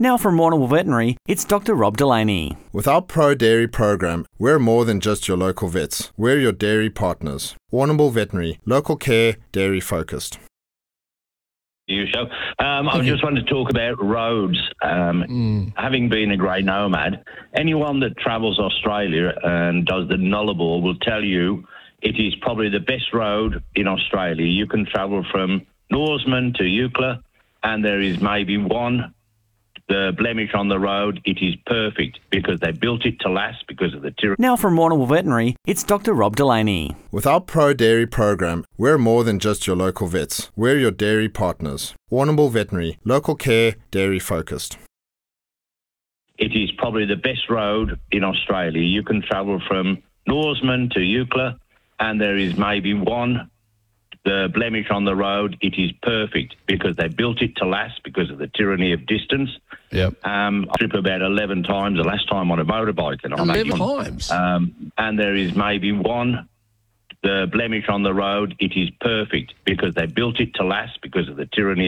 Now from Warrnambool Veterinary, it's Dr. Rob Delaney. With our Pro Dairy program, we're more than just your local vets. We're your dairy partners. Warrnambool Veterinary, local care, dairy focused. I just wanted to talk about roads. Having been a grey nomad, anyone that travels Australia and does the Nullarbor will tell you it is probably the best road in Australia. You can travel from Norseman to Eucla, and there is maybe one blemish on the road. It is perfect because they built it to last because of the tyranny. Now from Warrnambool Veterinary, it's Dr. Rob Delaney. With our Pro Dairy program, we're more than just your local vets. We're your dairy partners. Warrnambool Veterinary, local care, dairy focused. It is probably the best road in Australia. You can travel from Norseman to Eucla, and there is maybe one blemish on the road. It is perfect because they built it to last because of the tyranny of distance. Yep. I trip about 11 times the last time on a motorbike. And 11 times? And there is maybe one blemish on the road. It is perfect because they built it to last because of the tyranny